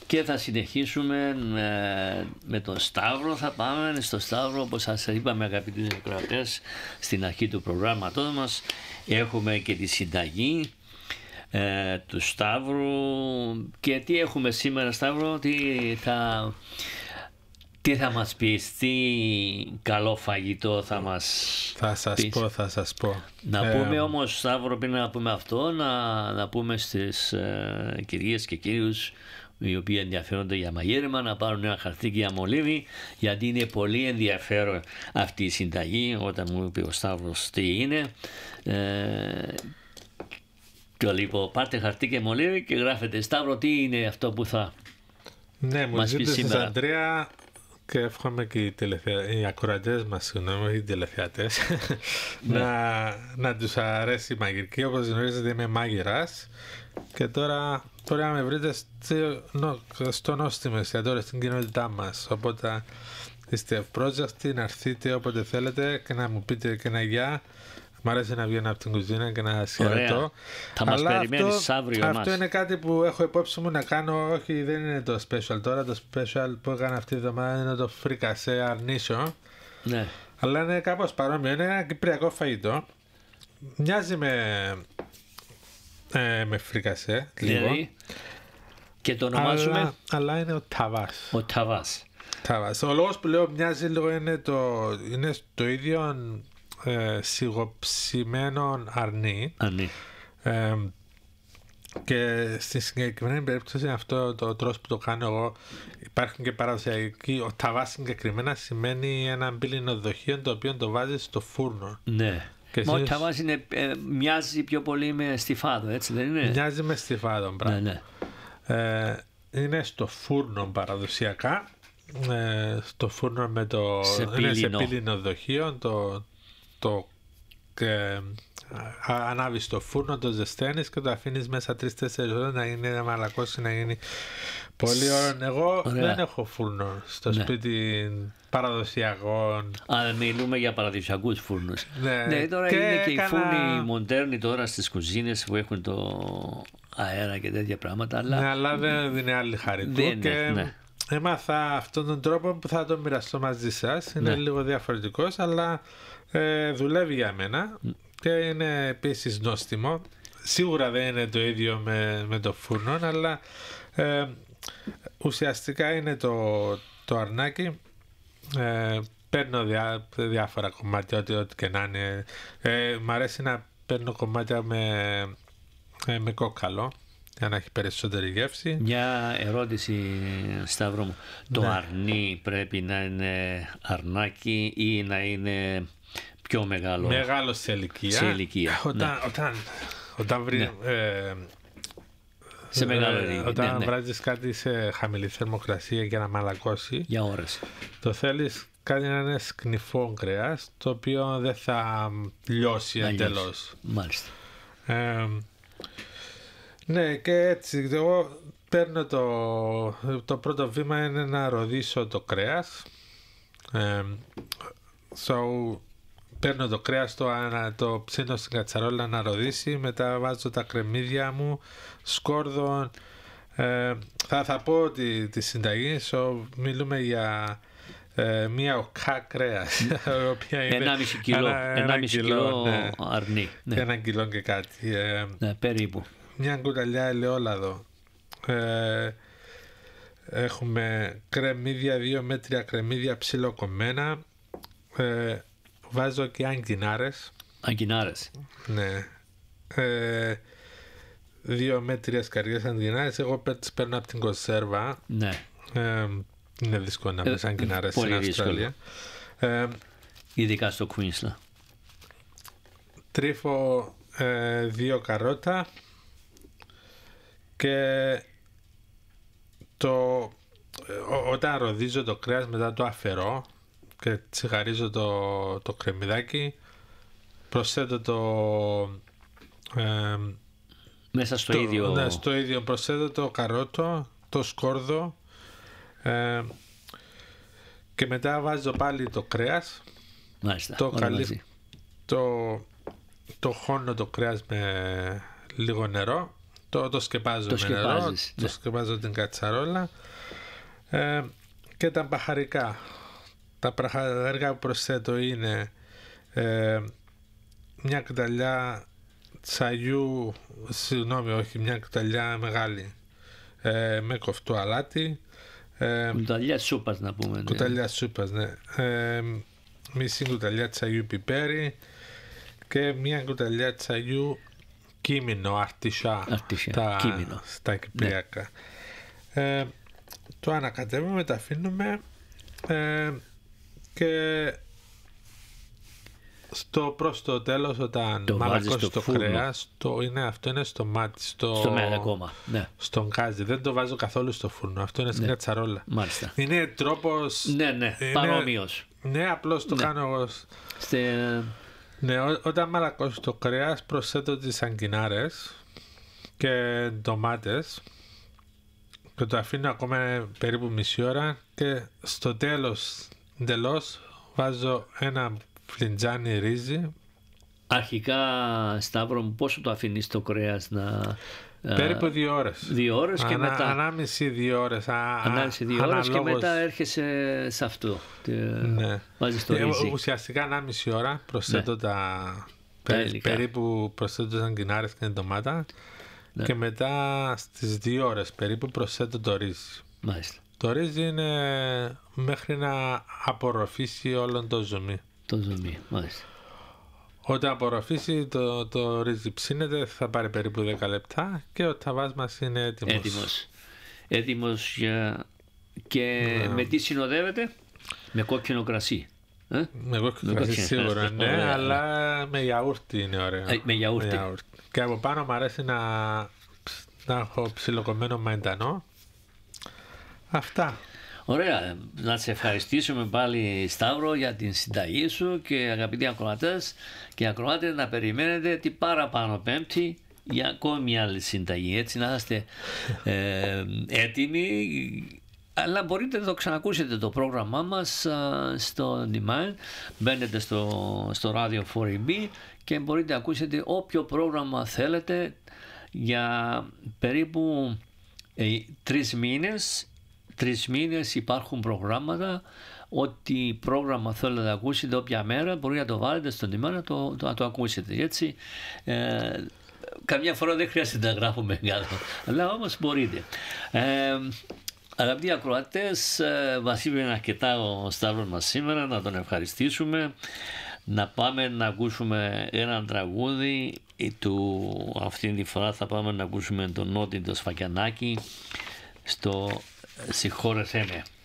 Και θα συνεχίσουμε με τον Σταύρο. Θα πάμε στο Σταύρο, όπως σας είπαμε αγαπητοί ακροατές στην αρχή του προγράμματός μας. Έχουμε και τη συνταγή του Σταύρου. Και τι έχουμε σήμερα, Σταύρο? Τι θα μας πεις, τι καλό φαγητό θα μας Θα σας πω. Να πούμε όμως, Σταύρο, πριν να πούμε αυτό, να πούμε στις κυρίες και κύριους οι οποίοι ενδιαφέρονται για μαγείρεμα να πάρουν ένα χαρτί για μολύβι, γιατί είναι πολύ ενδιαφέρον αυτή η συνταγή. Όταν μου είπε ο Σταύρος τι είναι, το λοιπόν, πάρτε χαρτί και μολύβι και γράφετε, Σταύρο, τι είναι αυτό που θα μας πει σήμερα. Ανδρέα, και εύχομαι και οι ακροατές μας, συγγνώμη, οι τηλεθεατές, να τους αρέσει η μαγειρική. Όπως γνωρίζετε, είμαι μάγειρας και τώρα με βρείτε στο νόστιμο εστιατόριο στην κοινότητά μας. Οπότε είστε ευπρόσδεκτοι να έρθετε όποτε θέλετε και να μου πείτε και ένα γεια. Μ' αρέσει να βγαίνω από την κουζίνα και να χαιρετώ. Θα μας περιμένεις αύριο. Αυτό είναι κάτι που έχω υπόψη μου να κάνω. Όχι, δεν είναι το special τώρα. Το special που έκανα αυτή τη εβδομάδα είναι το φρικασέ αρνίσιο. Ναι. Αλλά είναι κάπως παρόμοιο. Είναι ένα κυπριακό φαγητό. Μοιάζει με φρικασέ. Δηλαδή, και το ονομάζουμε. Αλλά είναι ο ταβάς. Ο ταβάς. Ο λόγος που λέω μοιάζει λίγο είναι το ίδιο σιγοψημένο αρνί. Και στη συγκεκριμένη περίπτωση αυτό το τρόπο που το κάνω εγώ, υπάρχουν και παραδοσιακοί. Ο ταβάς συγκεκριμένα σημαίνει ένα μπύλινο δοχείο το οποίο το βάζει στο φούρνο. Ναι. Μα ο ταβάς μοιάζει πιο πολύ με στιφάδο, έτσι δεν είναι? Μοιάζει με στιφάδο, πράγμα. Ναι. Είναι στο φούρνο παραδοσιακά. Στο φούρνο με είναι σε πύλινο δοχείο. Ανάβεις το φούρνο, το ζεσταίνεις και το αφήνεις μέσα 3-4 ώρες να γίνει, να μαλακώσει, να γίνει πολύ ωραίο. Εγώ δεν έχω φούρνο στο σπίτι παραδοσιακό. Μιλούμε για παραδοσιακούς φούρνους. Ναι, τώρα είναι και οι φούρνοι μοντέρνοι τώρα στις κουζίνες που έχουν το αέρα και τέτοια πράγματα. Αλλά δεν είναι άλλη χάρη του. Έμαθα αυτόν τον τρόπο που θα το μοιραστώ μαζί σας. Είναι λίγο διαφορετικός, αλλά δουλεύει για μένα και είναι επίσης νόστιμο. Σίγουρα δεν είναι το ίδιο με το φούρνο, αλλά ουσιαστικά είναι το αρνάκι. Παίρνω διάφορα κομμάτια, ό,τι και να είναι. Μ' αρέσει να παίρνω κομμάτια με κόκαλο για να έχει περισσότερη γεύση. Μια ερώτηση, Σταύρο μου. Το αρνί πρέπει να είναι αρνάκι ή να είναι πιο μεγάλο? Μεγάλο σε ηλικία. Όταν σε μεγάλο ηλικία. Όταν βράζεις κάτι σε χαμηλή θερμοκρασία για να μαλακώσει, για ώρες, το θέλεις κάτι να είναι σκνιφό κρέας, το οποίο δεν θα λιώσει εντελώς. Μάλιστα. Ναι, και έτσι εγώ παίρνω το πρώτο βήμα είναι να ροδίσω το κρέας. Παίρνω το κρέας, το ψήνω στην κατσαρόλα να ροδίσει, μετά βάζω τα κρεμμύδια μου, σκόρδο. Θα πω τη συνταγή, μιλούμε για μία οκά κρέας, 1,5 κιλό αρνί. 1 κιλό και κάτι. Περίπου. Μια κουταλιά ελαιόλαδο. Έχουμε κρεμμύδια, 2 μέτρια κρεμμύδια ψιλοκομμένα. Βάζω και αγκινάρες. Αγκινάρες. Ναι. 2 μέτριες καρδιές αγκινάρες. Εγώ τις παίρνω από την κονσέρβα. Ναι. Είναι δύσκολο να πεις αγκινάρες στην Αυστραλία. Ειδικά στο Queensland. Τρίφω 2 καρότα και όταν ροδίζω το κρέας μετά το αφαιρώ και τσιγαρίζω το κρεμμυδάκι, προσθέτω μέσα στο ίδιο. Ναι, στο ίδιο προσθέτω το καρότο, το σκόρδο και μετά βάζω πάλι το κρέας. Μάλιστα, το χώνω το κρέας με λίγο νερό το σκεπάζω με νερό, το σκεπάζω την κατσαρόλα. Και τα μπαχαρικά. Τα μπαχαρικά που προσθέτω είναι μια κουταλιά τσαγιού, συγγνώμη, όχι, μια κουταλιά μεγάλη με κοφτό αλάτι. Κουταλιά σούπας να πούμε. Κουταλιά σούπας, ναι. Μισή κουταλιά τσαγιού πιπέρι και μια κουταλιά τσαγιού κίμινο, αρτισά, στα κυπριακά. Ναι. Το ανακατεύουμε, το αφήνουμε και προς το τέλος, όταν μαλακώσει το κρέας, αυτό είναι στο μάτι, στο μέλλον ακόμα, ναι. Στον γκάζι. Δεν το βάζω καθόλου στο φούρνο, αυτό είναι στην κατσαρόλα. Μάλιστα. Είναι τρόπος... Ναι, παρόμοιος. Ναι, απλώς το κάνω εγώ. Ναι, όταν μαλακώσει το κρέας, προσθέτω τις αγκινάρες και ντομάτες και το αφήνω ακόμα περίπου μισή ώρα και στο τέλος βάζω ένα φλιντζάνι ρύζι. Αρχικά, Σταύρο μου, πόσο το αφήνεις το κρέας να... Περίπου 2 ώρες. 2 ώρες και μετά... Ανάμιση 2 ώρες. Ανάμιση 2 ώρες και μετά έρχεσαι σε αυτό. Ναι. Βάζεις το ρύζι. Ουσιαστικά ανάμιση ώρα προσθέτω περίπου προσθέτω τις αγκινάρες και την ντομάτα. Ναι. Και μετά στις 2 ώρες περίπου προσθέτω το ρύζι. Μάλιστα. Το ρύζι είναι μέχρι να απορροφήσει όλο το ζουμί. Το ζουμί, μάλιστα. Όταν απορροφήσει το ρύζι ψήνεται, θα πάρει περίπου 10 λεπτά και ο ταβάς μας είναι έτοιμος. Έτοιμος και με τι συνοδεύεται? Με κόκκινο κρασί. Με κόκκινο κρασί σίγουρα, ναι, αλλά με γιαούρτι είναι ωραίο. Με γιαούρτι. Και από πάνω μου αρέσει να έχω ψιλοκομμένο μαϊντανό. Αυτά. Ωραία, να σε ευχαριστήσουμε πάλι, Σταύρο, για την συνταγή σου και αγαπητοί ακροατές και ακροάτες, να περιμένετε την παραπάνω Πέμπτη για ακόμη μια άλλη συνταγή, έτσι να είστε έτοιμοι. Αλλά μπορείτε να το ξανακούσετε το πρόγραμμά μας στο demand, μπαίνετε στο Radio 4EB και μπορείτε να ακούσετε όποιο πρόγραμμα θέλετε για περίπου 3 μήνες. 3 μήνες υπάρχουν προγράμματα, ό,τι πρόγραμμα θέλετε να ακούσετε όποια μέρα μπορείτε να το βάλετε στον demand να το ακούσετε. Έτσι, καμιά φορά δεν χρειάζεται να γράφουμε μεγάλο, αλλά όμως μπορείτε. Αγαπητοί ακροατές, βασίλειο είναι αρκετά ο Σταύρος μας σήμερα, να τον ευχαριστήσουμε. Να πάμε να ακούσουμε ένα τραγούδι του, αυτή τη φορά θα πάμε να ακούσουμε τον Νότι το Σφακιανάκη στο «Συγχώρεσέ με».